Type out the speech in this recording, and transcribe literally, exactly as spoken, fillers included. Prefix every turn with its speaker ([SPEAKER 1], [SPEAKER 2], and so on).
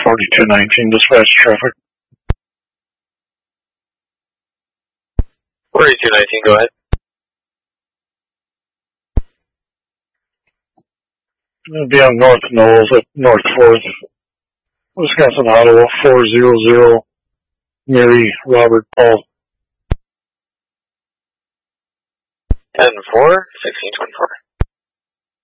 [SPEAKER 1] forty-two nineteen, dispatch traffic.
[SPEAKER 2] forty-two nineteen, go ahead.
[SPEAKER 1] It'll be on North Knowles at North fourth, Wisconsin, Ottawa, four zero zero, Mary Robert Paul.
[SPEAKER 2] ten four, sixteen twenty-four.